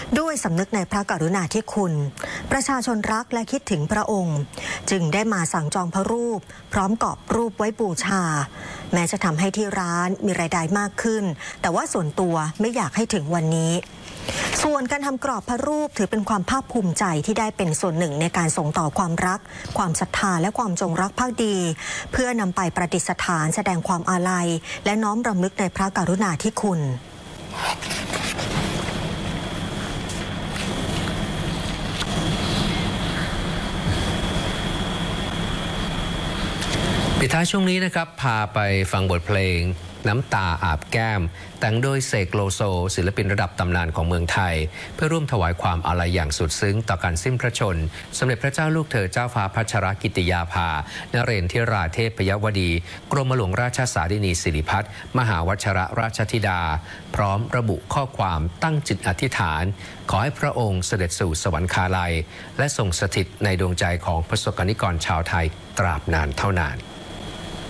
ด้วยสำนึกในพระกรุณาธิคุณประชาชนรักและคิดถึงพระองค์จึงได้มาสั่งจองพระรูปพร้อมกรอบรูปไว้บูชาแม้จะทำให้ที่ร้านมีรายได้มากขึ้นแต่ว่าส่วนตัวไม่อยากให้ถึงวันนี้ส่วนการทำกรอบพระรูปถือเป็นความภาคภูมิใจที่ได้เป็นส่วนหนึ่งในการส่งต่อความรักความศรัทธาและความจงรักภักดีเพื่อนำไปประดิษฐานแสดงความอาลัยและน้อมรำลึกในพระกรุณาธิคุณปิดท้ายช่วงนี้นะครับพาไปฟังบทเพลงน้ำตาอาบแก้มแต่งโดยเสกโลโซศิลปินระดับตำนานของเมืองไทยเพื่อร่วมถวายความอาลัยอย่างสุดซึ้งต่อการสิ้นพระชนม์สมเด็จพระเจ้าลูกเธอเจ้าฟ้าพัชรกิติยาภานเรนทิราเทพยวดีกรมหลวงราชสารินีสิริพัฒน์มหาวชรราชธิดาพร้อมระบุข้อความตั้งจิตอธิษฐานขอให้พระองค์เสด็จสู่สวรรคาลัยและทรงสถิตในดวงใจของประสบกนิกรชาวไทยตราบนานเท่านาน